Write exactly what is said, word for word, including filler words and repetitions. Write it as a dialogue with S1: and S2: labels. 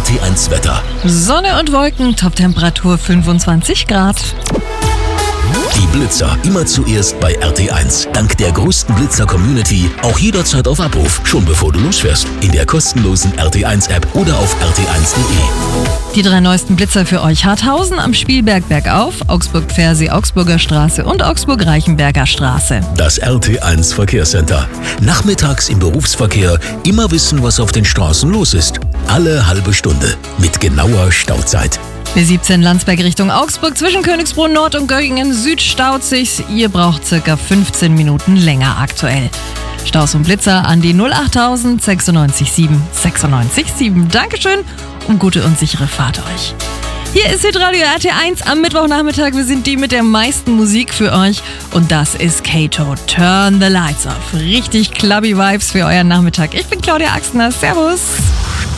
S1: T eins Wetter.
S2: Sonne und Wolken, Toptemperatur fünfundzwanzig Grad.
S1: Die Blitzer immer zuerst bei R T eins. Dank der größten Blitzer-Community auch jederzeit auf Abruf, schon bevor du losfährst. In der kostenlosen R T eins App oder auf r t eins punkt de.
S2: Die drei neuesten Blitzer für euch: Harthausen am Spielberg bergauf, Augsburg-Pfersee, Augsburger Straße und Augsburg-Reichenberger Straße.
S1: Das R T eins Verkehrscenter. Nachmittags im Berufsverkehr immer wissen, was auf den Straßen los ist. Alle halbe Stunde mit genauer Stauzeit.
S2: B siebzehn Landsberg Richtung Augsburg, zwischen Königsbrunn Nord und Göggingen Süd staut sich's. Ihr braucht circa fünfzehn Minuten länger aktuell. Staus und Blitzer an die null achttausend sechsundneunzig sieben sechsundneunzig sieben. Dankeschön und gute und sichere Fahrt euch. Hier ist Hitradio R T eins am Mittwochnachmittag. Wir sind die mit der meisten Musik für euch und das ist Kato. Turn the Lights Off. Richtig clubby Vibes für euren Nachmittag. Ich bin Claudia Axner. Servus.